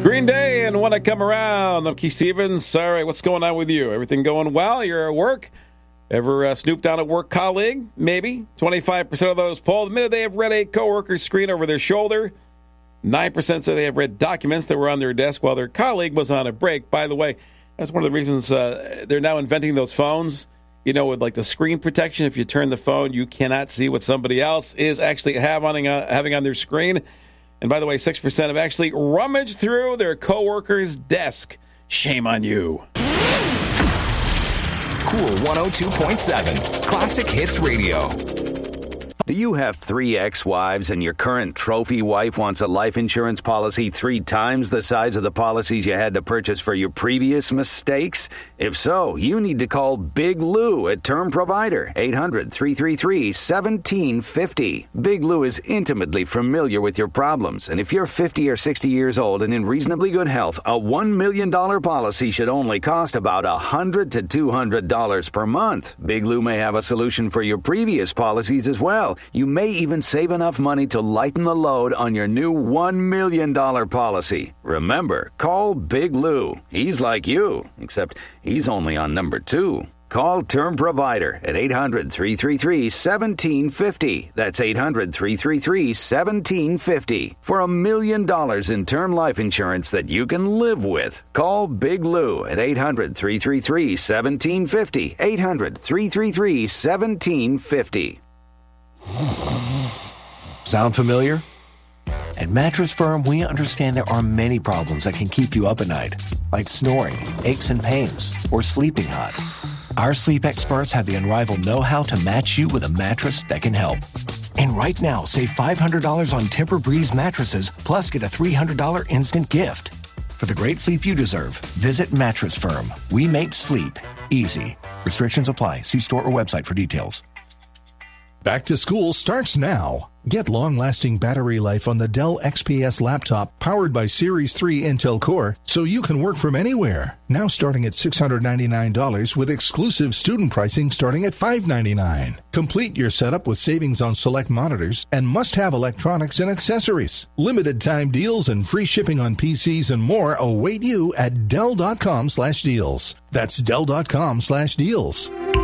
Green Day and When I Come Around. I'm Keith Stevens. All right, what's going on with you? Everything going well? You're at work? Ever snooped on a work colleague? Maybe. 25% of those polled admitted they have read a coworker's screen over their shoulder. 9% say they have read documents that were on their desk while their colleague was on a break. By the way, that's one of the reasons they're now inventing those phones. You know, with like the screen protection, if you turn the phone, you cannot see what somebody else is actually having on their screen. And by the way, 6% have actually rummaged through their coworker's desk. Shame on you. Cool 102.7 Classic Hits Radio. Do you have 3 ex-wives and your current trophy wife wants a life insurance policy 3 times the size of the policies you had to purchase for your previous mistakes? If so, you need to call Big Lou at Term Provider, 800-333-1750. Big Lou is intimately familiar with your problems, and if you're 50 or 60 years old and in reasonably good health, a $1 million policy should only cost about $100 to $200 per month. Big Lou may have a solution for your previous policies as well. You may even save enough money to lighten the load on your new $1 million policy. Remember, call Big Lou. He's like you, except he's only on number 2. Call Term Provider at 800-333-1750. That's 800-333-1750 for $1 million in term life insurance that you can live with. Call Big Lou at 800-333-1750. 800-333-1750. Sound familiar? At Mattress Firm, we understand there are many problems that can keep you up at night, like snoring, aches and pains, or sleeping hot. Our sleep experts have the unrivaled know-how to match you with a mattress that can help. And right now, save $500 on Tempur-Breeze mattresses, plus get a $300 instant gift. For the great sleep you deserve, visit Mattress Firm. We make sleep easy. Restrictions apply. See store or website for details. Back to school starts now. Get long-lasting battery life on the Dell XPS laptop powered by Series 3 Intel Core so you can work from anywhere. Now starting at $699 with exclusive student pricing starting at $599. Complete your setup with savings on select monitors and must-have electronics and accessories. Limited time deals and free shipping on PCs and more await you at Dell.com/deals. That's Dell.com/deals.